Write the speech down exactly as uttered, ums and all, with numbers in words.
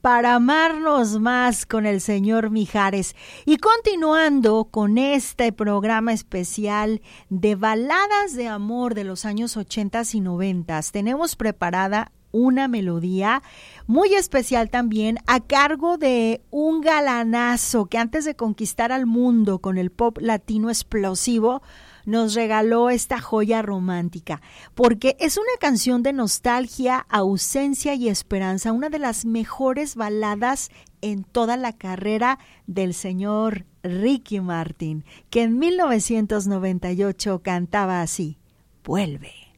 para amarnos más con el señor Mijares. Y continuando con este programa especial de baladas de amor de los años ochentas y noventas, tenemos preparada una melodía muy especial también a cargo de un galanazo que antes de conquistar al mundo con el pop latino explosivo nos regaló esta joya romántica, porque es una canción de nostalgia, ausencia y esperanza, una de las mejores baladas en toda la carrera del señor Ricky Martin, que en mil novecientos noventa y ocho cantaba así: vuelve.